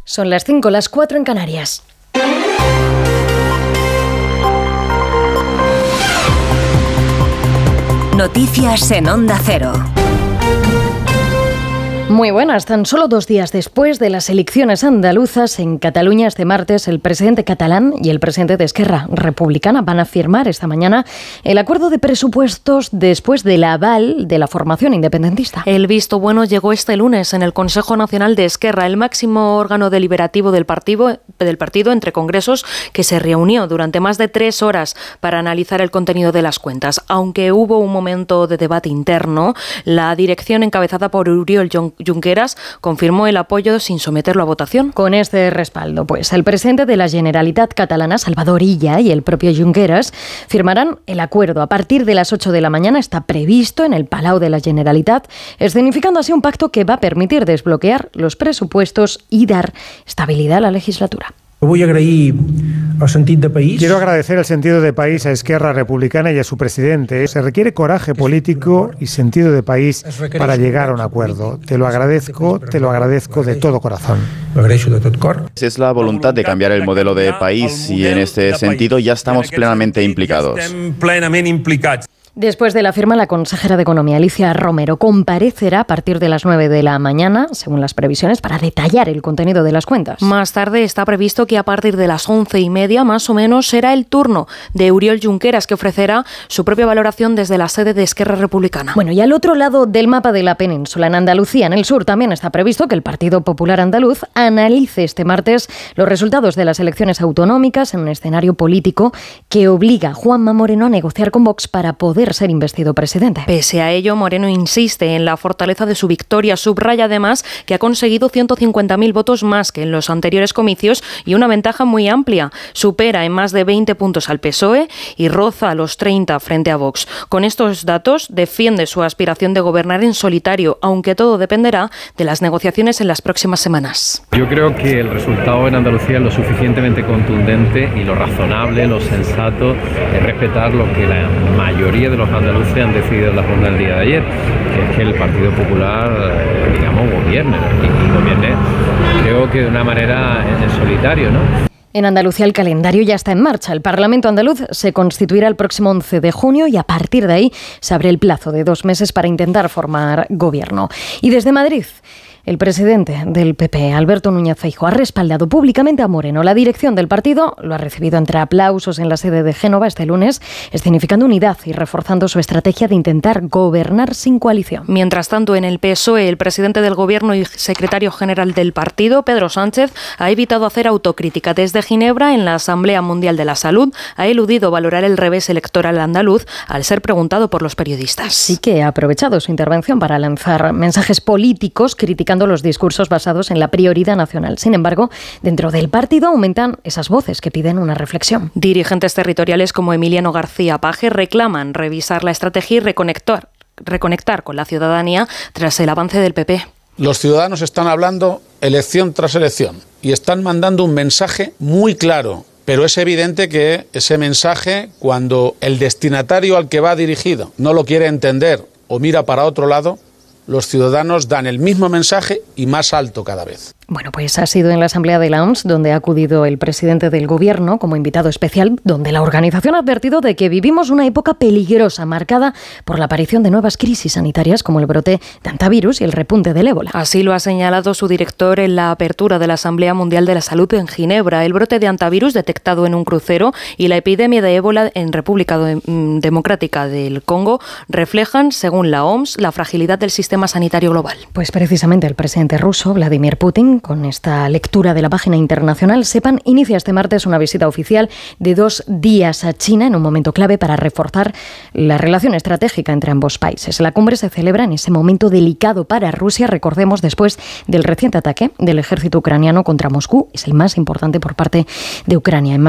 Son las 5, las 4 en Canarias. Noticias en Onda Cero. Muy buenas. Tan solo 2 días después de las elecciones andaluzas en Cataluña, este martes, el presidente catalán y el presidente de Esquerra Republicana van a firmar esta mañana el acuerdo de presupuestos después del aval de la formación independentista. El visto bueno llegó este lunes en el Consejo Nacional de Esquerra, el máximo órgano deliberativo del partido entre congresos, que se reunió durante más de 3 horas para analizar el contenido de las cuentas. Aunque hubo un momento de debate interno, la dirección encabezada por Oriol Junqueras confirmó el apoyo sin someterlo a votación. Con este respaldo, pues el presidente de la Generalitat catalana, Salvador Illa, y el propio Junqueras firmarán el acuerdo. A partir de las 8 de la mañana está previsto en el Palau de la Generalitat, escenificando así un pacto que va a permitir desbloquear los presupuestos y dar estabilidad a la legislatura. Quiero agradecer el sentido de país a Esquerra Republicana y a su presidente. Se requiere coraje político y sentido de país para llegar a un acuerdo. Te lo agradezco de todo corazón. Es la voluntad de cambiar el modelo de país y en este sentido ya estamos plenamente implicados. Después de la firma, la consejera de Economía, Alicia Romero, comparecerá a partir de las 9 de la mañana, según las previsiones, para detallar el contenido de las cuentas. Más tarde está previsto que a partir de las 11:30, más o menos, será el turno de Oriol Junqueras, que ofrecerá su propia valoración desde la sede de Esquerra Republicana. Bueno, y al otro lado del mapa de la península, en Andalucía, en el sur, también está previsto que el Partido Popular Andaluz analice este martes los resultados de las elecciones autonómicas en un escenario político que obliga a Juanma Moreno a negociar con Vox para poder ser investido presidente. Pese a ello, Moreno insiste en la fortaleza de su victoria. Subraya además que ha conseguido 150.000 votos más que en los anteriores comicios y una ventaja muy amplia. Supera en más de 20 puntos al PSOE y roza a los 30 frente a Vox. Con estos datos defiende su aspiración de gobernar en solitario, aunque todo dependerá de las negociaciones en las próximas semanas. Yo creo que el resultado en Andalucía es lo suficientemente contundente y lo razonable, lo sensato es respetar lo que la mayoría de los andaluces han decidido en la jornada del día de ayer, que es que el Partido Popular, gobierne, y gobierne, creo que de una manera en solitario, ¿no? En Andalucía el calendario ya está en marcha. El Parlamento andaluz se constituirá el próximo 11 de junio y a partir de ahí se abre el plazo de 2 meses para intentar formar gobierno. Y desde Madrid, el presidente del PP, Alberto Núñez Feijóo, ha respaldado públicamente a Moreno. La dirección del partido lo ha recibido entre aplausos en la sede de Génova este lunes, escenificando unidad y reforzando su estrategia de intentar gobernar sin coalición. Mientras tanto, en el PSOE, el presidente del Gobierno y secretario general del partido, Pedro Sánchez, ha evitado hacer autocrítica. Desde Ginebra, en la Asamblea Mundial de la Salud, ha eludido valorar el revés electoral andaluz al ser preguntado por los periodistas. Sí que ha aprovechado su intervención para lanzar mensajes políticos criticando los discursos basados en la prioridad nacional. Sin embargo, dentro del partido aumentan esas voces que piden una reflexión. Dirigentes territoriales como Emiliano García Paje reclaman revisar la estrategia y reconectar con la ciudadanía tras el avance del PP. Los ciudadanos están hablando elección tras elección y están mandando un mensaje muy claro, pero es evidente que ese mensaje, cuando el destinatario al que va dirigido no lo quiere entender o mira para otro lado, los ciudadanos dan el mismo mensaje y más alto cada vez. Bueno, pues ha sido en la Asamblea de la OMS donde ha acudido el presidente del Gobierno como invitado especial, donde la organización ha advertido de que vivimos una época peligrosa marcada por la aparición de nuevas crisis sanitarias como el brote de hantavirus y el repunte del ébola. Así lo ha señalado su director en la apertura de la Asamblea Mundial de la Salud en Ginebra. El brote de hantavirus detectado en un crucero y la epidemia de ébola en República Democrática del Congo reflejan, según la OMS, la fragilidad del sistema sanitario global. Pues precisamente el presidente ruso, Vladimir Putin, con esta lectura de la página internacional, SEPAN inicia este martes una visita oficial de 2 días a China en un momento clave para reforzar la relación estratégica entre ambos países. La cumbre se celebra en ese momento delicado para Rusia, recordemos, después del reciente ataque del ejército ucraniano contra Moscú. Es el más importante por parte de Ucrania.